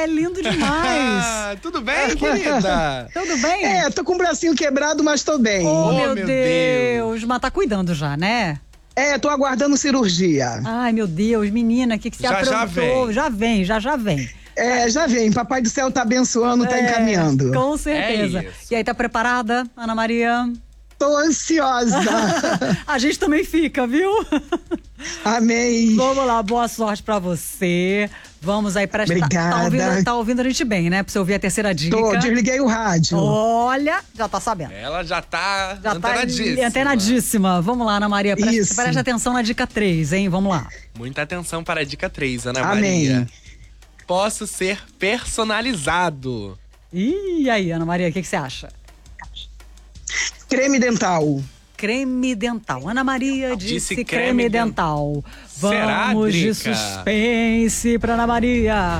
é lindo demais. Tudo bem, querida? Tudo bem? Tô com o bracinho quebrado, mas tô bem. Oh, meu Deus. Mas tá cuidando já, né? Tô aguardando cirurgia. Ai, meu Deus, menina, o que você aprontou? Já vem. Já vem. Papai do céu tá abençoando, tá encaminhando. Com certeza. E aí, tá preparada, Ana Maria? Tô ansiosa. A gente também fica, viu? Amém. Vamos lá, boa sorte pra você. Vamos aí, presta. Obrigada. Tá ouvindo a gente bem, né? Pra você ouvir a terceira dica. Desliguei o rádio. Olha, já tá sabendo. Ela já tá antenadíssima. Antenadíssima. Vamos lá, Ana Maria. Preste atenção na dica 3, hein? Vamos lá. Muita atenção para a dica 3, Ana Amém. Maria. Posso ser personalizado. E aí, Ana Maria, o que você acha? Creme dental. Creme dental. Ana Maria disse creme dental. Será, Vamos de Drica? suspense pra Ana Maria.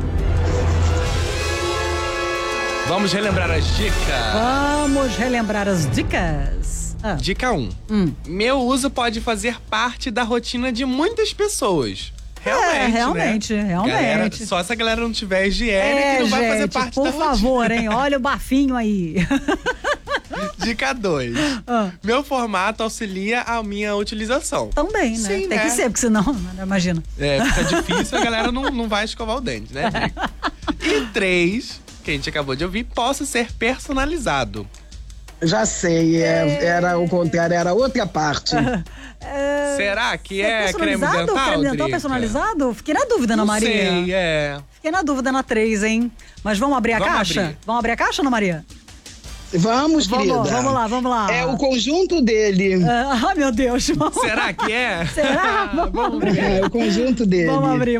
Vamos relembrar as dicas? Vamos relembrar as dicas. Dica 1. Meu uso pode fazer parte da rotina de muitas pessoas. Realmente, realmente. Galera, só se a galera não tiver higiene que não vai fazer parte da rotina. Por favor, hein? Olha o bafinho aí. Dica 2. Meu formato auxilia a minha utilização. Também, né? Sim, Tem que ser, porque senão, imagina. Fica difícil, a galera não vai escovar o dente, né, Drica? E 3, que a gente acabou de ouvir, posso ser personalizado. Já sei, era o contrário, era outra parte. Será que é creme dental, creme dental Drica? personalizado? Fiquei na dúvida, Ana Maria. Não sei, Fiquei na dúvida na 3, hein? Mas vamos abrir a caixa? Vamos abrir a caixa, Ana Maria? Vamos, querida. Vamos lá. É o conjunto dele. Ai, meu Deus. Será que é? Será? Vamos abrir. É o conjunto dele. Vamos abrir.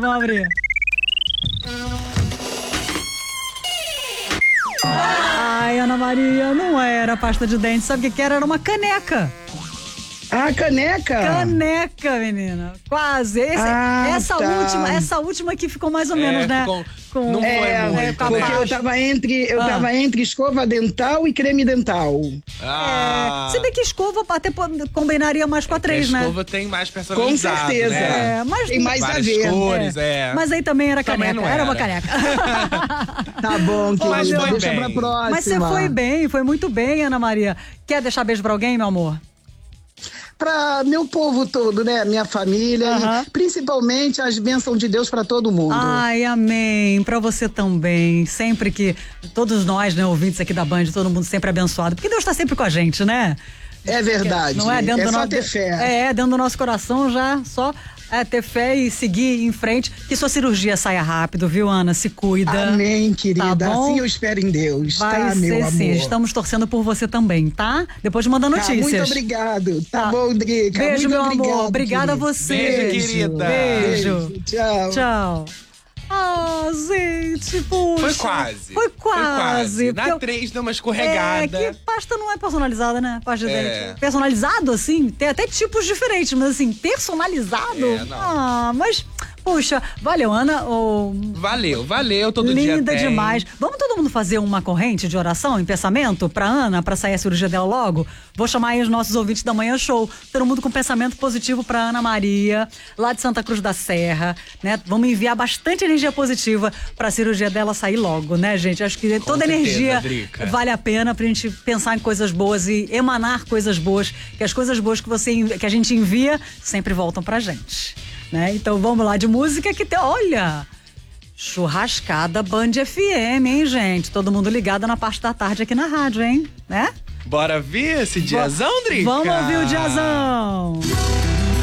Ai, Ana Maria, não era pasta de dente. Sabe o que era? Era uma caneca. Ah, caneca? Caneca, menina. Quase. Essa última que ficou mais ou menos, né? Não foi muito, porque eu tava entre escova dental e creme dental. Se bem que escova até combinaria mais com a 3, né? Escova tem mais personalizado, com certeza. né? Mas tem mais a ver. Cores, Mas aí também era caneca. Não era uma caneca. Tá bom, querida. Mas foi deixa bem. pra próxima. Mas você foi bem, foi muito bem, Ana Maria. Quer deixar beijo pra alguém, meu amor? Pra meu povo todo, né? Minha família e principalmente as bênçãos de Deus pra todo mundo. Ai, amém. Pra você também. Sempre que todos nós, né, ouvintes aqui da Band, todo mundo sempre abençoado. Porque Deus tá sempre com a gente, né? É verdade. Não é dentro do só nosso, ter fé. dentro do nosso coração já, só ter fé e seguir em frente. Que sua cirurgia saia rápido, viu, Ana? Se cuida. Amém, querida. Tá bom? Assim eu espero em Deus. Vai tá, ser, meu amor? sim. Estamos torcendo por você também, tá? Depois manda notícias. Muito obrigado. Tá bom, Drica. Beijo, muito meu obrigado, amor. Obrigada a querida. você. Beijo, querida. Beijo. Tchau. Tchau. Ah, gente, puxa. Foi quase. Porque Na 3 deu uma escorregada. que pasta não é personalizada, né? Pasta de dente. Personalizado, assim, tem até tipos diferentes, mas assim, personalizado? Não. Mas... Puxa, valeu, Ana. Valeu, todo dia Linda tem. demais. Vamos todo mundo fazer uma corrente de oração em pensamento pra Ana, pra sair a cirurgia dela logo? Vou chamar aí os nossos ouvintes da Manhã Show. Todo mundo com pensamento positivo pra Ana Maria, lá de Santa Cruz da Serra, né? Vamos enviar bastante energia positiva pra cirurgia dela sair logo, né, gente? Acho que toda energia vale a pena pra gente pensar em coisas boas e emanar coisas boas, que as coisas boas que a gente envia sempre voltam pra gente. Né? Então vamos lá de música que tem, olha, churrascada Band FM, hein, gente? Todo mundo ligado na parte da tarde aqui na rádio, hein? Né? Bora ver esse diazão, Drica? Vamos ouvir o diazão.